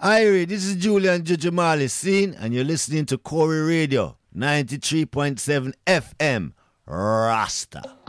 Irie, this is Julian Jujumali Scene, and you're listening to Corey Radio, 93.7 FM, Rasta.